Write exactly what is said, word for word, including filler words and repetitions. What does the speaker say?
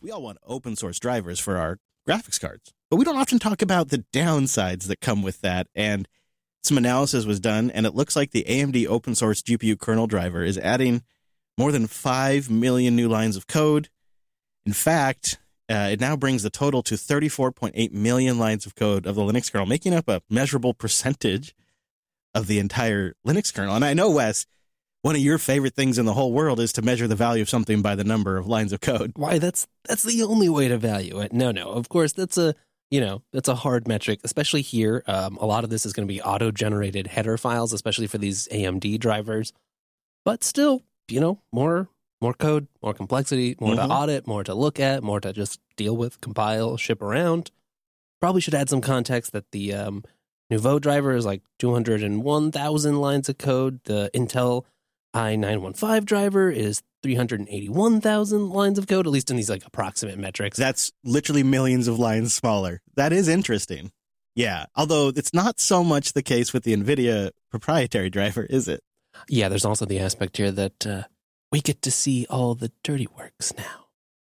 We all want open source drivers for our graphics cards, but we don't often talk about the downsides that come with that. And some analysis was done, and it looks like the A M D open source G P U kernel driver is adding more than five million new lines of code. In fact, uh, it now brings the total to thirty-four point eight million lines of code of the Linux kernel, making up a measurable percentage of the entire Linux kernel. And I know, Wes, one of your favorite things in the whole world is to measure the value of something by the number of lines of code. Why, that's that's the only way to value it. No, no, of course, that's a, you know, that's a hard metric, especially here. Um, a lot of this is going to be auto-generated header files, especially for these A M D drivers. But still, you know, more more code, more complexity, more mm-hmm. to audit, more to look at, more to just deal with, compile, ship around. Probably should add some context that the um, Nouveau driver is like two hundred one thousand lines of code. The Intel i nine fifteen driver is three hundred eighty-one thousand lines of code, at least in these like approximate metrics. That's literally millions of lines smaller. That is interesting. Yeah, although it's not so much the case with the NVIDIA proprietary driver, is it? Yeah, there's also the aspect here that uh, we get to see all the dirty works now.